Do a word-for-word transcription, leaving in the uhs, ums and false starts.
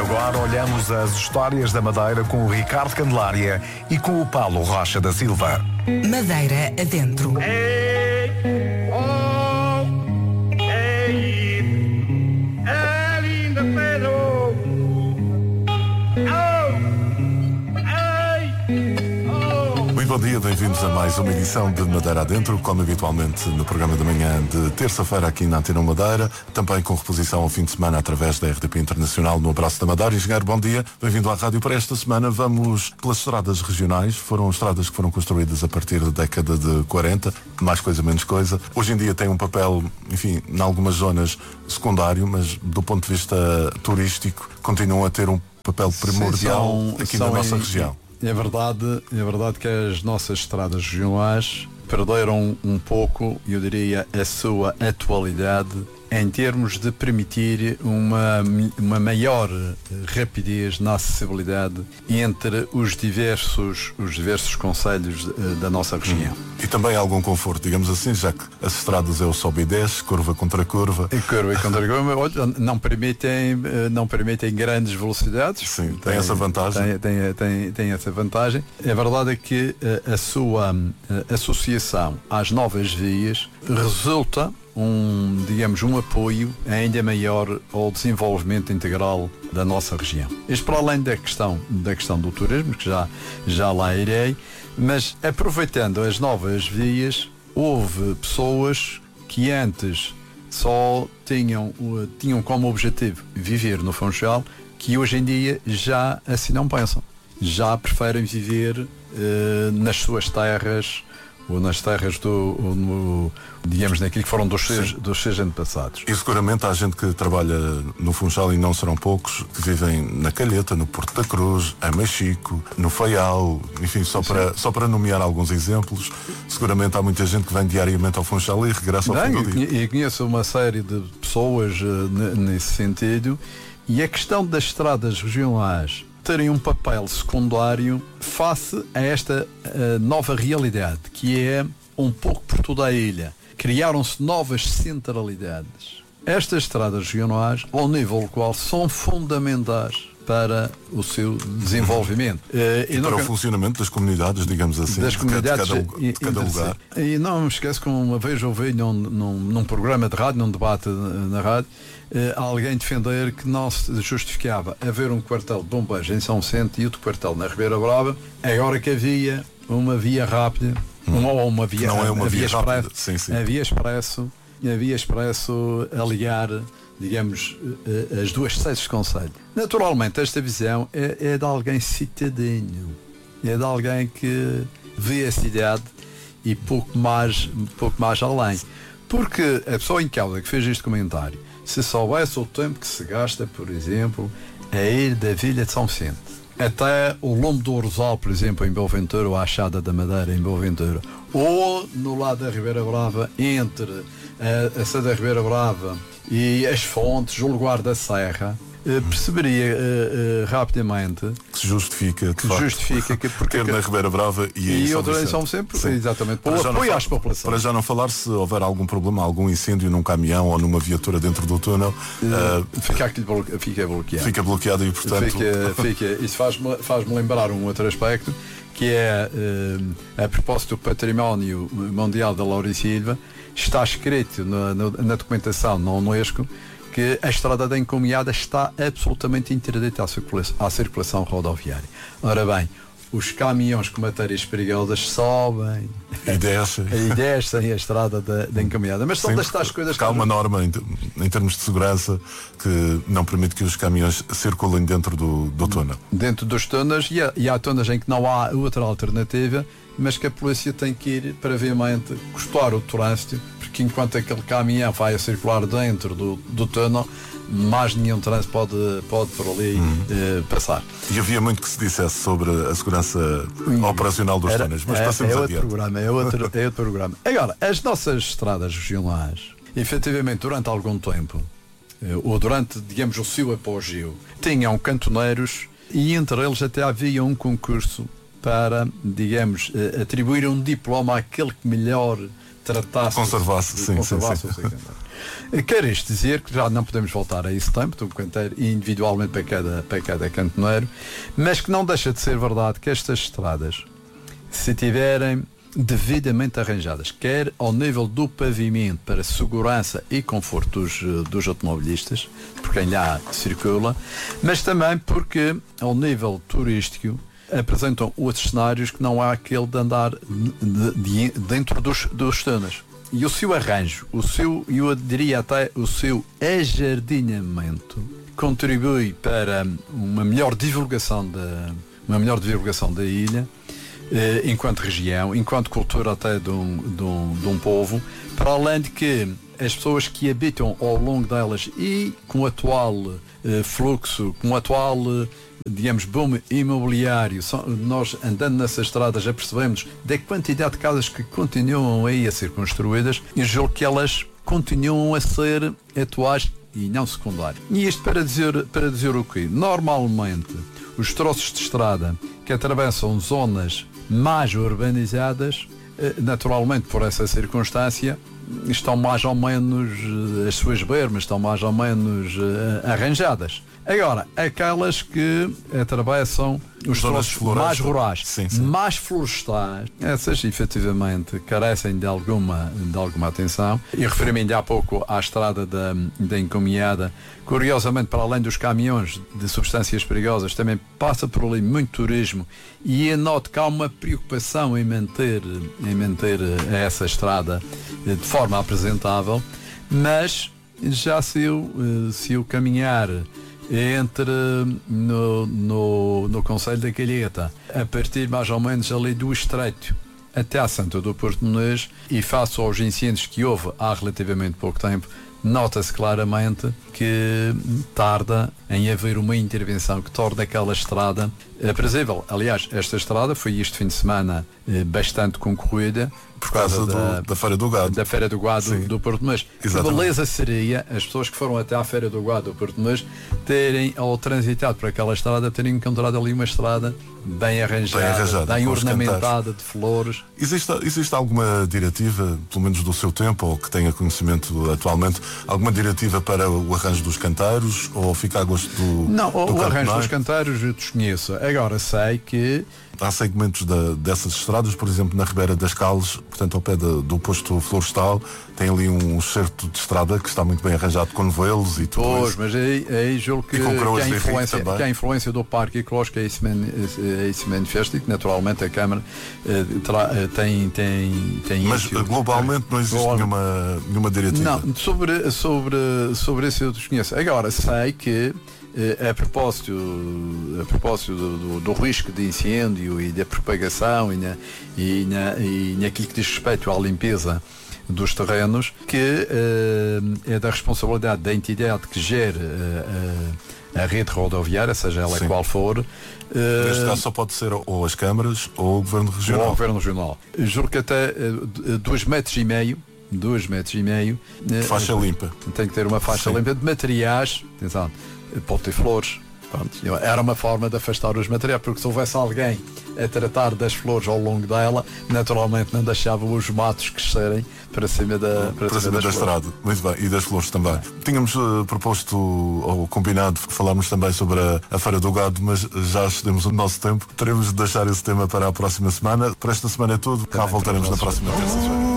Agora olhamos as histórias da Madeira com o Ricardo Candelária e com o Paulo Rocha da Silva. Madeira adentro. Ei, oh, ei, é linda Pedro. Oh, ei, oh. Muito bom dia, bem-vindos a mais uma edição de Madeira Adentro, como habitualmente no programa da manhã de terça-feira aqui na Antena Madeira, também com reposição ao fim de semana através da R T P Internacional no Abraço da Madeira. Engenheiro, bom dia, bem-vindo à rádio. Para esta semana vamos pelas estradas regionais. Foram estradas que foram construídas a partir da década de quarenta, mais coisa menos coisa. Hoje em dia tem um papel, enfim, em algumas zonas secundário, mas do ponto de vista turístico continuam a ter um papel primordial Sim, são, aqui são na nossa em, região. É verdade, é verdade que as nossas estradas regionais perderam um pouco, eu diria, a sua atualidade em termos de permitir uma, uma maior rapidez na acessibilidade entre os diversos, os diversos concelhos da nossa região. E também algum conforto, digamos assim, já que as estradas é o sobe e desce, curva contra curva. E curva contra curva, olha, não permitem, não permitem grandes velocidades. Sim, tem, tem essa vantagem. Tem, tem, tem, tem essa vantagem. A verdade é que a, a sua a associação às novas vias resulta um, digamos, um apoio ainda maior ao desenvolvimento integral da nossa região. Isto para além da questão, da questão do turismo, que já, já lá irei, mas aproveitando as novas vias, houve pessoas que antes só tinham, tinham como objetivo viver no Funchal, que hoje em dia já assim não pensam. Já preferem viver eh, nas suas terras, ou nas terras do, ou no, digamos, naquilo que foram dos seus, dos seus antepassados. E seguramente há gente que trabalha no Funchal, e não serão poucos, que vivem na Calheta, no Porto da Cruz, em Machico, no Faial, enfim, só para, só para nomear alguns exemplos. Seguramente há muita gente que vem diariamente ao Funchal e regressa ao Bem, fim do dia. E conheço uma série de pessoas uh, nesse sentido, e a questão das estradas regionais terem um papel secundário face a esta uh, nova realidade, que é um pouco por toda a ilha. Criaram-se novas centralidades. Estas estradas regionais, ao nível local, são fundamentais para o seu desenvolvimento. Uh, e, e para nunca... o funcionamento das comunidades, digamos assim, das de comunidades cada, de cada, de cada lugar. E não me esqueço que uma vez ouvi num, num, num programa de rádio, num debate na rádio, uh, alguém defender que não se justificava haver um quartel de bombeiros em São Vicente e outro quartel na Ribeira Brava, agora que havia uma via rápida, hum. uma, ou uma via, não é uma via, via expresso, sim, sim. a via expresso, a via expresso a ligar, digamos, as duas sedes de concelho. Naturalmente, esta visão é, é de alguém citadino, é de alguém que vê a cidade e pouco mais, pouco mais além. Porque a pessoa em causa que fez este comentário, se soubesse o tempo que se gasta, por exemplo, a ir da Vila de São Vicente até o Lombo do Rosal, por exemplo, em Boaventura, ou a Achada da Madeira, em Boaventura, ou no lado da Ribeira Brava, entre a, a Sede da Ribeira Brava e as Fontes, o lugar da Serra, uh, perceberia uh, uh, rapidamente que se justifica, que justifica que porque ter na Ribeira Brava e, e outra em São sempre, exatamente, para o apoio às populações. Para já não falar se houver algum problema, algum incêndio num caminhão ou numa viatura dentro do túnel, uh, uh, fica, aqui, fica bloqueado. Fica bloqueado e, portanto... Fica, fica, isso faz-me, faz-me lembrar um outro aspecto, que é, uh, a propósito do Património Mundial da Laura e Silva, está escrito na, na, na documentação na Unesco que a estrada da Encomiada está absolutamente interdita à circulação, à circulação rodoviária. Ora bem, os caminhões com matérias perigosas sobem e descem, e descem a estrada da, da Encomiada. Mas são destas coisas que... Há uma norma em, em termos de segurança que não permite que os caminhões circulem dentro do, do túnel. Dentro dos túneis, e há, e há túneis em que não há outra alternativa, mas que a polícia tem que ir previamente custar o trânsito, porque enquanto aquele caminhão vai a circular dentro do, do túnel, mais nenhum trânsito pode, pode por ali uhum. eh, passar. E havia muito que se dissesse sobre a segurança uhum. operacional dos túneis, mas é, passemos é outro adiante. Programa, é, outro, é outro programa. Agora, as nossas estradas regionais, efetivamente, durante algum tempo, eh, ou durante, digamos, o seu apogeu, tinham cantoneiros e entre eles até havia um concurso para, digamos, atribuir um diploma àquele que melhor tratasse, conservasse, sim, conservasse sim, sim. Quer isto dizer que já não podemos voltar a esse tempo, do canteiro individualmente para cada, para cada cantoneiro, mas que não deixa de ser verdade que estas estradas, se tiverem devidamente arranjadas, quer ao nível do pavimento para segurança e conforto dos, dos automobilistas, por quem lá circula, mas também porque ao nível turístico apresentam outros cenários que não há aquele de andar de, de, dentro dos, dos túneis. E o seu arranjo, o seu, eu diria até o seu ajardinamento contribui para uma melhor divulgação da, uma melhor divulgação da ilha, enquanto região, enquanto cultura até de um, de, um, de um povo, para além de que as pessoas que habitam ao longo delas e com o atual eh, fluxo, com o atual, eh, digamos, boom imobiliário, são, nós andando nessas estradas já percebemos da quantidade de casas que continuam aí a ser construídas e julgo que elas continuam a ser atuais e não secundárias. E isto para dizer, para dizer o quê? Normalmente, os troços de estrada que atravessam zonas mais urbanizadas, naturalmente por essa circunstância, estão mais ou menos, as suas bermas estão mais ou menos uh, arranjadas. Agora, aquelas que atravessam os troços mais rurais, sim, sim. mais florestais, essas efetivamente carecem de alguma, de alguma atenção. E referi-me ainda há pouco à estrada da, da Encomiada. Curiosamente, para além dos caminhões de substâncias perigosas, também passa por ali muito turismo e eu noto que há uma preocupação em manter, em manter essa estrada de forma apresentável, mas já se eu, se eu caminhar entre no, no, no Concelho da Calheta, a partir mais ou menos ali do Estreito até à Santa do Portimonês, e face aos incêndios que houve há relativamente pouco tempo, nota-se claramente que tarda em haver uma intervenção que torne aquela estrada aprazível. Aliás, esta estrada foi este fim de semana eh, bastante concorrida por causa da, do, da Feira do Gado. Da Feira do Gado do, do Portimonês. Que beleza seria as pessoas que foram até à Feira do Gado do Portimonês terem, ao transitar por aquela estrada, terem encontrado ali uma estrada bem arranjada, bem, arranjada, bem ornamentada de flores. Existe, existe alguma diretiva, pelo menos do seu tempo, ou que tenha conhecimento atualmente, alguma diretiva para o arranjo dos canteiros, ou fica a gosto do Não, do o arranjo dos canteiros eu desconheço. Agora sei que há segmentos da, dessas estradas, por exemplo, na Ribeira das Calles, portanto ao pé de, do posto florestal, tem ali um certo de estrada que está muito bem arranjado com novelos e tudo pois, isso. Mas aí, aí julgo que, que, a influência, que a influência do Parque Ecológico aí se, man, aí se manifesta e que naturalmente a Câmara eh, tra, tem, tem, tem mas isso. Globalmente não existe nenhuma, nenhuma diretiva. Não, sobre, sobre, sobre isso eu desconheço. Agora sei que A propósito, a propósito do, do, do risco de incêndio e da propagação e, na, e, na, e naquilo que diz respeito à limpeza dos terrenos, que uh, é da responsabilidade da entidade que gere uh, a rede rodoviária, seja ela Sim. qual for. Uh, Neste caso só pode ser ou as câmaras ou o Governo Regional. Ou o Governo Regional. Juro que até uh, dois metros e meio dois metros e meio faixa uh, limpa. Tem que ter uma faixa Sim. limpa de materiais. Atenção, pode ter flores. Pronto, era uma forma de afastar os materiais, porque se houvesse alguém a tratar das flores ao longo dela, naturalmente não deixava os matos crescerem para cima da, para para cima cima da estrada. Muito bem, e das flores também. Tínhamos uh, proposto ou combinado falarmos também sobre a, a Feira do Gado, mas já excedemos o nosso tempo. Teremos de deixar esse tema para a próxima semana. Para esta semana é tudo. Cá voltaremos na próxima terça-feira.